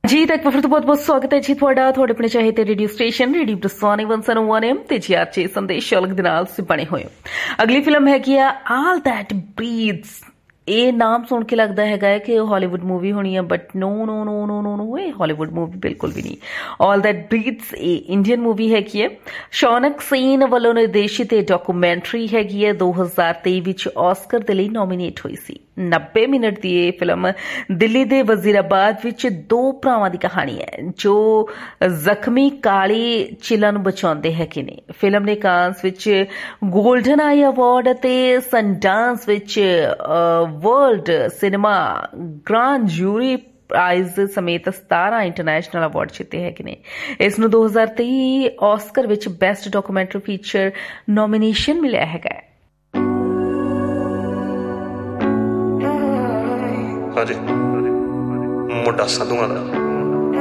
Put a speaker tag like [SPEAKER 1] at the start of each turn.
[SPEAKER 1] जी तो एक बार फिर तो बहुत बहुत स्वागत है जी ਤੁਹਾਡਾ ਤੁਹਾਡੇ ਆਪਣੇ ਚਾਹੇ ਤੇ ਰੇਡੀਓ ਸਟੇਸ਼ਨ ਰੇਡੀਓ ਬਰਸਾਨੇ 101 एम ਤੇ ਜੀ ਆਰਚੇ ਸੰਦੇਸ਼ ਸ਼ੌਲਕ ਦੇ ਨਾਲ ਸੇ ਬਣੇ ਹੋਏ ਅਗਲੀ ਫਿਲਮ ਹੈਗੀ ਆ ਆਲ ਦੈਟ ਬਰੀਥਸ ਇਹ ਨਾਮ ਸੁਣ ਕੇ ਲੱਗਦਾ ਹੈਗਾ ਕਿ ਇਹ ਹਾਲੀਵੁੱਡ ਮੂਵੀ ਹੋਣੀ ਹੈ ਬਟ ਨੋ ਨੋ ਨੋ ਨੋ ਨੋ ਨੋ ਇਹ ਹਾਲੀਵੁੱਡ ਮੂਵੀ ਬਿਲਕੁਲ ਵੀ ਨਹੀਂ ਆਲ ਦੈਟ ਬਰੀਥਸ ਇਹ ਇੰਡੀਅਨ ਮੂਵੀ ਹੈਗੀ ਹੈ ਸ਼ੌਨਕ ਸੀਨ ਵੱਲੋਂ ਨਿਰਦੇਸ਼ਿਤ ਇਹ ਡਾਕੂਮੈਂਟਰੀ ਹੈਗੀ ਹੈ 2023 ਵਿੱਚ ਆਸਕਰ ਦੇ ਲਈ ਨੋਮੀਨੇਟ ਹੋਈ ਸੀ 90 ਮਿੰਟ ਦੀ ਇਹ ਫਿਲਮ ਦਿੱਲੀ ਦੇ ਵਜ਼ੀਰਾਬਾਦ ਵਿੱਚ ਦੋ ਭਰਾਵਾਂ ਦੀ ਕਹਾਣੀ ਹੈ ਜੋ ਜ਼ਖਮੀ ਕਾਲੀ ਚਿੱਲਾਂ ਨੂੰ ਬਚਾਉਂਦੇ ਹੈਗੇ ਨੇ ਫਿਲਮ ਨੇ ਕਾਂਸ ਵਿੱਚ ਗੋਲਡਨ ਆਈ ਅਵਾਰਡ ਅਤੇ ਸਨਡਾਂਸ ਵਿੱਚ ਵਰਲਡ ਸਿਨੇਮਾ ਗ੍ਰਾਂਡ ਜੂਰੀ ਪ੍ਰਾਈਜ਼ ਸਮੇਤ 17 ਇੰਟਰਨੈਸ਼ਨਲ ਅਵਾਰਡ ਜਿੱਤੇ ਹੈਗੇ ਨੇ ਇਸ ਨੂੰ 2023 ਆਸਕਰ ਵਿੱਚ ਬੈਸਟ ਡਾਕੂਮੈਂਟਰੀ ਫੀਚਰ ਨੋਮੀਨੇਸ਼ਨ ਮਿਲਿਆ ਹੈਗਾ
[SPEAKER 2] ਹਾਂਜੀ ਮੁੰਡਾ ਸੰਧੂਆਂ ਦਾ